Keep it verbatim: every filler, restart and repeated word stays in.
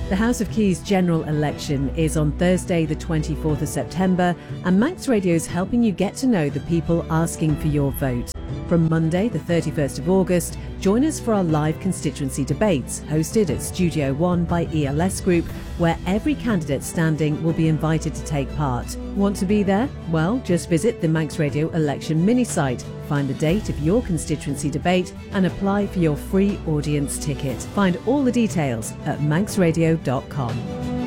The House of Keys general election is on Thursday the twenty-fourth of September, and Manx Radio is helping you get to know the people asking for your vote. From Monday the thirty-first of August, join us for our live constituency debates hosted at Studio One by E L S Group, where every candidate standing will be invited to take part. Want to be there? Well, just visit the Manx Radio election mini site, find the date of your constituency debate and apply for your free audience ticket. Find all the details at manx radio dot com.